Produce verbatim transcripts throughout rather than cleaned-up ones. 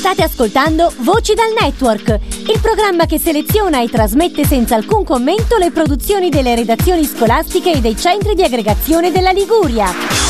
State ascoltando Voci dal Network, il programma che seleziona e trasmette senza alcun commento le produzioni delle redazioni scolastiche e dei centri di aggregazione della Liguria.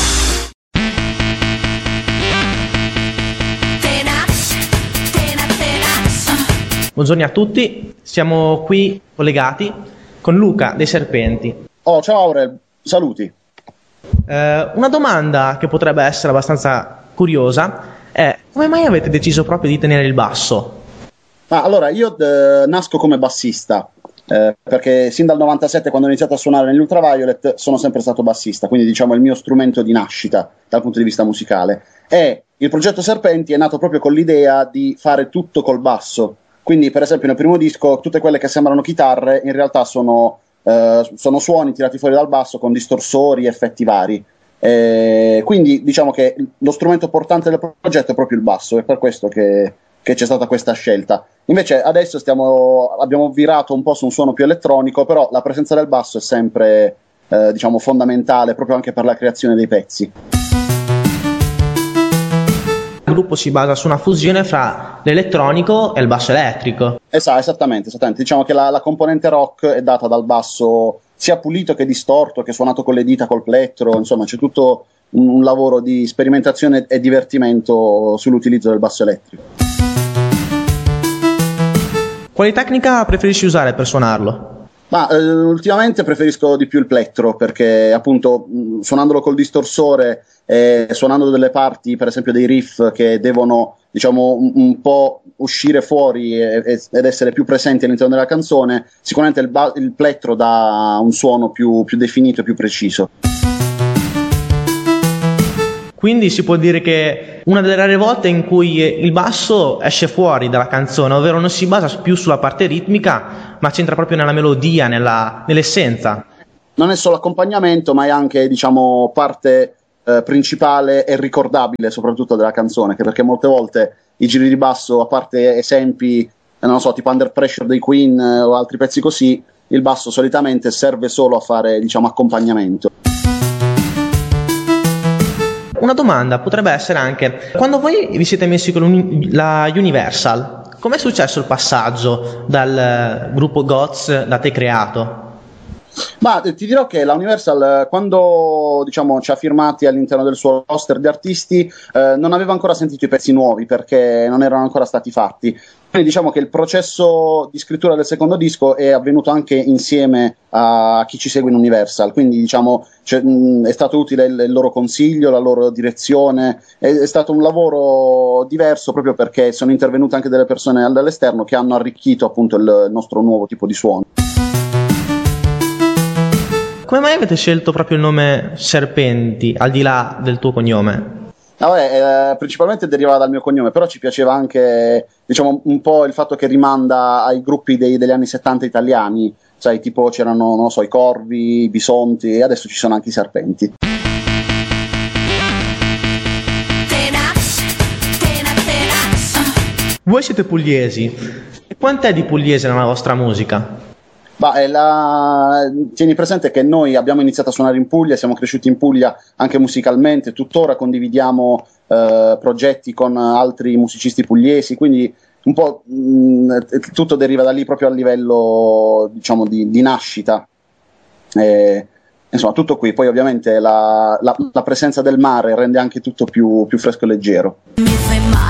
Buongiorno a tutti, siamo qui collegati con Luca dei Serpenti. Oh, ciao Aurel, saluti. Eh, una domanda che potrebbe essere abbastanza curiosa è: come mai avete deciso proprio di tenere il basso? Ah, allora, io eh, nasco come bassista, eh, perché sin dal novantasette, quando ho iniziato a suonare negli Ultraviolet, sono sempre stato bassista, quindi diciamo è il mio strumento di nascita dal punto di vista musicale. E il progetto Serpenti è nato proprio con l'idea di fare tutto col basso. Quindi, per esempio, nel primo disco, tutte quelle che sembrano chitarre in realtà sono, eh, sono suoni tirati fuori dal basso con distorsori e effetti vari. Eh, quindi diciamo che lo strumento portante del progetto è proprio il basso, è per questo che, che c'è stata questa scelta. Invece adesso stiamo, abbiamo virato un po' su un suono più elettronico, però la presenza del basso è sempre eh, diciamo fondamentale proprio anche per la creazione dei pezzi. Il gruppo si basa su una fusione fra l'elettronico e il basso elettrico. Esatto, esattamente, esattamente. Diciamo che la, la componente rock è data dal basso sia pulito che distorto, che suonato con le dita, col plettro, insomma c'è tutto un, un lavoro di sperimentazione e divertimento sull'utilizzo del basso elettrico. Quale tecnica preferisci usare per suonarlo? Ma eh, ultimamente preferisco di più il plettro, perché appunto mh, suonandolo col distorsore e suonando delle parti, per esempio dei riff che devono diciamo un, un po' uscire fuori e, e, ed essere più presenti all'interno della canzone, sicuramente il, ba- il plettro dà un suono più, più definito e più preciso. Quindi si può dire che una delle rare volte in cui il basso esce fuori dalla canzone, ovvero non si basa più sulla parte ritmica, ma c'entra proprio nella melodia, nella, nell'essenza. Non è solo accompagnamento, ma è anche diciamo parte eh, principale e ricordabile soprattutto della canzone, che perché molte volte i giri di basso, a parte esempi, eh, non so, tipo Under Pressure dei Queen eh, o altri pezzi così, il basso solitamente serve solo a fare diciamo accompagnamento. Una domanda potrebbe essere anche: quando voi vi siete messi con la Universal, com'è successo il passaggio dal gruppo Gods da te creato? Ma ti dirò che la Universal, quando diciamo ci ha firmati all'interno del suo roster di artisti, eh, non aveva ancora sentito i pezzi nuovi perché non erano ancora stati fatti. Quindi diciamo che il processo di scrittura del secondo disco è avvenuto anche insieme a chi ci segue in Universal, quindi diciamo cioè, mh, è stato utile il, il loro consiglio, la loro direzione, è, è stato un lavoro diverso proprio perché sono intervenute anche delle persone dall'esterno che hanno arricchito appunto il, il nostro nuovo tipo di suono. Come mai avete scelto proprio il nome Serpenti, al di là del tuo cognome? Ah, vabbè, eh, principalmente deriva dal mio cognome, però ci piaceva anche diciamo un po' il fatto che rimanda ai gruppi dei, degli anni settanta italiani, sai, tipo c'erano, non lo so, i corvi, i bisonti, e adesso ci sono anche i serpenti. Voi siete pugliesi, e quant'è di pugliese nella vostra musica? Bah, la... Tieni presente che noi abbiamo iniziato a suonare in Puglia, siamo cresciuti in Puglia anche musicalmente, tuttora condividiamo eh, progetti con altri musicisti pugliesi, quindi un po' mh, tutto deriva da lì proprio a livello diciamo di, di nascita. E, insomma, tutto qui. Poi ovviamente la, la, la presenza del mare rende anche tutto più, più fresco e leggero.